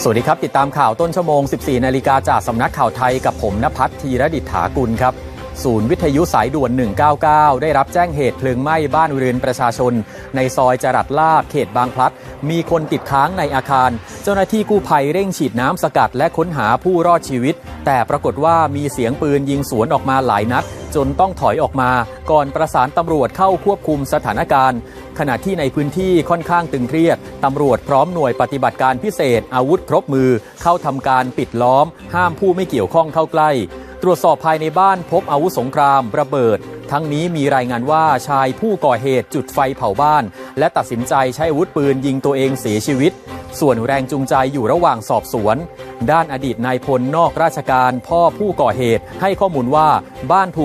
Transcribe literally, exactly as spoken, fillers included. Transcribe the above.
สวัสดีครับติดตามข่าวต้นชั่วโมง สิบสี่นาฬิกาจากสำนักข่าวไทยกับผมณภัทร ธีรดิษฐากุลครับศูนย์วิทยุสายด่วนหนึ่งเก้าเก้าได้รับแจ้งเหตุเพลิงไหม้บ้านเรือนประชาชนในซอยจรัสลาภเขตบางพลัดมีคนติดค้างในอาคารเจ้าหน้าที่กู้ภัยเร่งฉีดน้ำสกัดและค้นหาผู้รอดชีวิตแต่ปรากฏว่ามีเสียงปืนยิงสวนออกมาหลายนัดจนต้องถอยออกมาก่อนประสานตำรวจเข้าควบคุมสถานการณ์ขณะที่ในพื้นที่ค่อนข้างตึงเครียดตำรวจพร้อมหน่วยปฏิบัติการพิเศษอาวุธครบมือเข้าทำการปิดล้อมห้ามผู้ไม่เกี่ยวข้องเข้าใกล้ตรวจสอบภายในบ้านพบอาวุธสงครามระเบิดทั้งนี้มีรายงานว่าชายผู้ก่อเหตุจุดไฟเผาบ้านและตัดสินใจใช้อาวุธปืนยิงตัวเองเสียชีวิตส่วนแรงจูงใจอยู่ระหว่างสอบสวนด้านอดีตนายพลนอกราชการพ่อผู้ก่อเหตุให้ข้อมูลว่าบ้านถูก